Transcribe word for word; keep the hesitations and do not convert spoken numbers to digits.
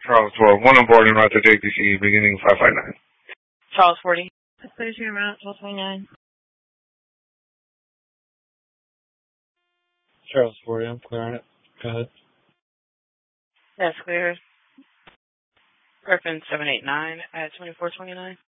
Charles twelve, one on board en route to J P C, beginning five five nine. Charles forty. Clear to your route, twelve twenty-nine. Charles forty, I'm clearing it. Go ahead. That's clear. Griffin seven eight nine at twenty-four twenty-nine.